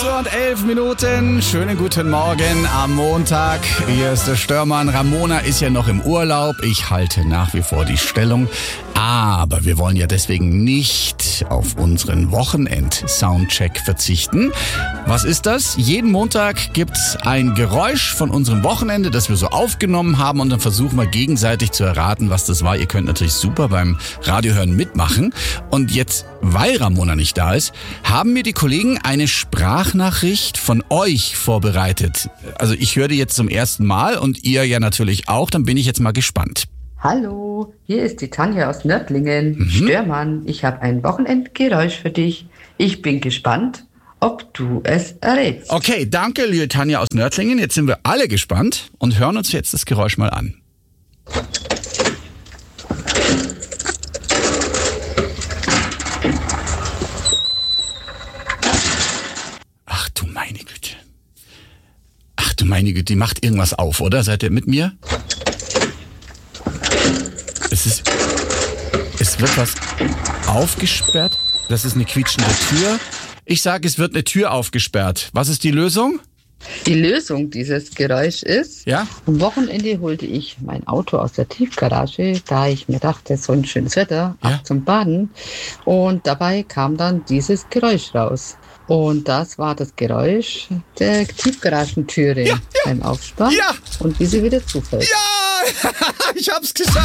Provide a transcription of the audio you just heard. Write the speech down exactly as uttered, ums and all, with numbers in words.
Uhr und elf Minuten. Schönen guten Morgen am Montag. Hier ist der Störmann. Ramona ist ja noch im Urlaub. Ich halte nach wie vor die Stellung. Aber wir wollen ja deswegen nicht auf unseren Wochenend-Soundcheck verzichten. Was ist das? Jeden Montag gibt's ein Geräusch von unserem Wochenende, das wir so aufgenommen haben, und dann versuchen wir gegenseitig zu erraten, was das war. Ihr könnt natürlich super beim Radiohören mitmachen. Und jetzt, weil Ramona nicht da ist, haben mir die Kollegen eine Sprachnachricht von euch vorbereitet. Also ich höre die jetzt zum ersten Mal und ihr ja natürlich auch. Dann bin ich jetzt mal gespannt. Hallo, hier ist die Tanja aus Nördlingen. Mhm. Störmann, ich habe ein Wochenendgeräusch für dich. Ich bin gespannt, ob du es errätst. Okay, danke, liebe Tanja aus Nördlingen. Jetzt sind wir alle gespannt und hören uns jetzt das Geräusch mal an. Ach du meine Güte. Ach du meine Güte, die macht irgendwas auf, oder? Seid ihr mit mir? Es ist, es wird was aufgesperrt. Das ist eine quietschende Tür. Ich sage, es wird eine Tür aufgesperrt. Was ist die Lösung? Die Lösung dieses Geräuschs ist, Ja? am Wochenende holte ich mein Auto aus der Tiefgarage, da ich mir dachte, so ein schönes Wetter, Ja. ab zum Baden. Und dabei kam dann dieses Geräusch raus. Und das war das Geräusch der Tiefgaragentüre Ja, ja. beim Aufspann Ja. und wie sie wieder zufällt. Ja! Ich hab's geschafft!